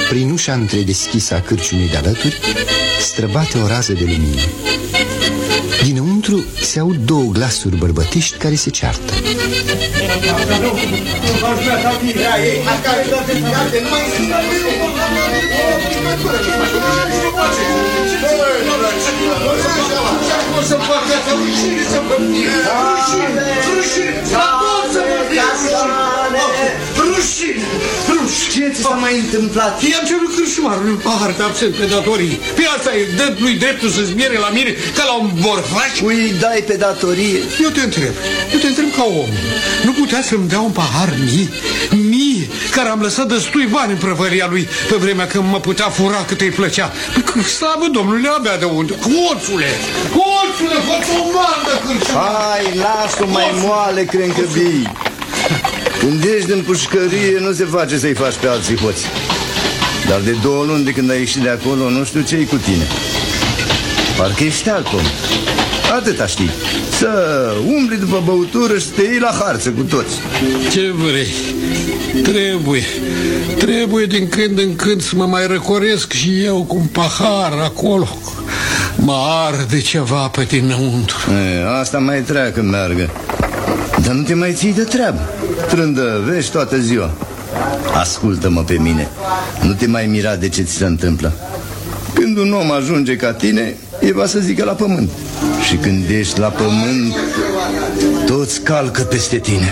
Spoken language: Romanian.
Prin ușa întredeschisă a cârciumii de alături străbate o rază de lumină. Dinăuntru se aud două glasuri bărbătești care se ceartă. Ce ți s-a mai întâmplat? I-am cerut cârșumarului pahar de absent pe datorii. Pe asta e, dă-lui dreptul să-ți miere la mine ca la un borfaș. Îi dai pe datorie? Eu te întreb ca om. Nu putea să-mi dea un pahar mie, care am lăsat destui bani în prăvălia lui pe vremea când mă putea fura cât îi plăcea. Slavă Domnule, abia de unde? Hoțule, fă-ți o mandă cârșumar. Hai, lasă-o mai moale, crencăbii. Când ești în pușcărie, nu se face să-i faci pe alții hoți. Dar de 2 luni de când ai ieșit de acolo, nu știu ce-i cu tine. Parcă ești alt om. Atâta știi. Să umbli după băutură și să te iei la harță cu toți. Ce vrei? Trebuie din când în când să mă mai răcoresc și eu cu un pahar acolo. Mă arde ceva pe dinăuntru. Asta mai treacă meargă. Dar nu te mai ții de treabă. Trândăvești toată ziua. Ascultă-mă pe mine. Nu te mai mira de ce ți se întâmplă. Când un om ajunge ca tine, e va să zică la pământ. Și când ești la pământ, toți calcă peste tine.